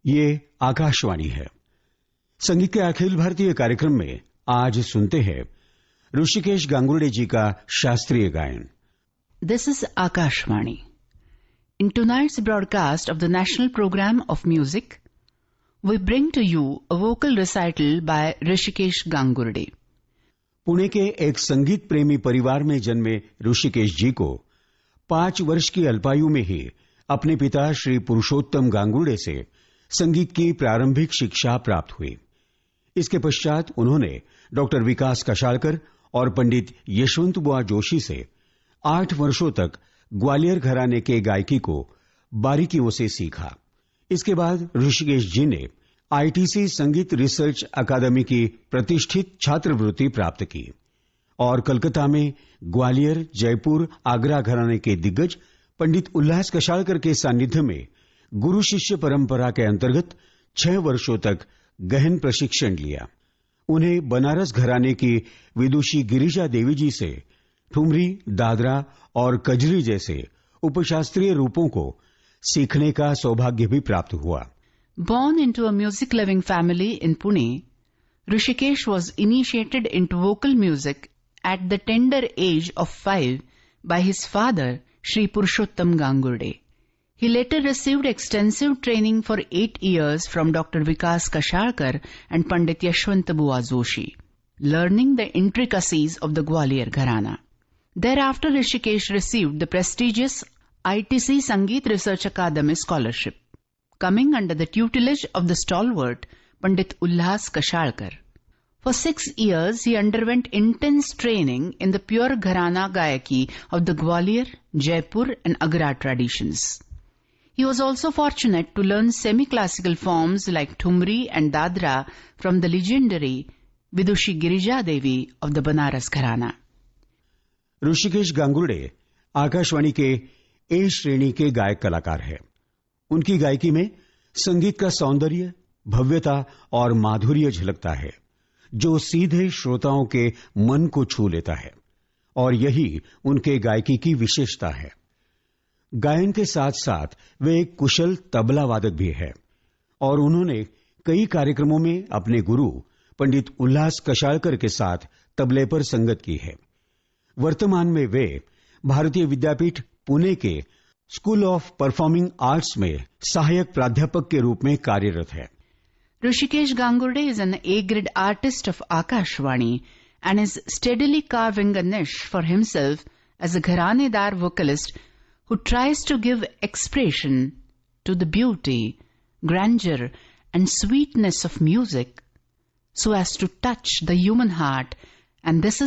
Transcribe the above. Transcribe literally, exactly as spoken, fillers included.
ये आकाशवाणी है। संगीत के अखिल भारतीय कार्यक्रम में आज सुनते हैं ऋषिकेश गांगुर्डे जी का शास्त्रीय गायन। This is Akashvani. In tonight's broadcast of the National Program of Music, we bring to you a vocal recital by Rishikesh Gangurde. Pune के एक संगीत प्रेमी परिवार में जन्मे ऋषिकेश जी को पांच वर्ष की अल्पायु में ही अपने पिता श्री पुरुषोत्तम गांगुर्डे से संगीत की प्रारंभिक शिक्षा प्राप्त हुई। इसके पश्चात उन्होंने डॉक्टर विकास कशालकर और पंडित यशवंत बुआ जोशी से आठ वर्षों तक ग्वालियर घराने के गायकी को बारीकियों से सीखा। इसके बाद ऋषिकेश जी ने आईटीसी संगीत रिसर्च अकादमी की प्रतिष्ठित छात्रवृत्ति प्राप्त की और कलकत्ता में ग्वालियर, जयपुर, आगरा घराने के दिग्गज पंडित उल्लास कशालकर के सानिध्य में गुरु शिष्य परंपरा के अंतर्गत छह वर्षों तक गहन प्रशिक्षण लिया। उन्हें बनारस घराने की विदुषी गिरिजा देवी जी से ठुमरी, दादरा और कजरी जैसे उपशास्त्रीय रूपों को सीखने का सौभाग्य भी प्राप्त हुआ। Born into a music-loving family in Pune, Rishikesh was initiated into vocal music at the tender age of five by his father, Shri Purushottam Gangurde. He later received extensive training for eight years from Doctor Vikas Kashalkar and Pandit Yashwant Bua Joshi, learning the intricacies of the Gwalior Gharana. Thereafter, Rishikesh received the prestigious I T C Sangeet Research Academy scholarship, coming under the tutelage of the stalwart Pandit Ullas Kashalkar. For six years, he underwent intense training in the pure Gharana Gayaki of the Gwalior, Jaipur and Agra traditions. He was also fortunate to learn semi-classical forms like Thumri and Dadra from the legendary Vidushi Girija Devi of the Banaras Gharana. Rishikesh Gangurde Akashvani के ए श्रेणी के गायक कलाकार हैं। उनकी गायकी में संगीत का सौंदर्य, भव्यता और माधुर्य झलकता है, जो सीधे श्रोताओं के मन को छू लेता है और यही उनके गायकी की विशेषता है। गायन के साथ साथ वे एक कुशल तबला वादक भी है और उन्होंने कई कार्यक्रमों में अपने गुरु पंडित उल्लास कशालकर के साथ तबले पर संगत की है। वर्तमान में वे भारतीय विद्यापीठ पुणे के स्कूल ऑफ परफॉर्मिंग आर्ट्स में सहायक प्राध्यापक के रूप में कार्यरत है। Rishikesh Gangurde is an A-grade artist of Akashvani and is steadily carving a niche for himself as a gharanedar vocalist who tries to give expression to the beauty, grandeur and sweetness of music so as to touch the human heart, and this is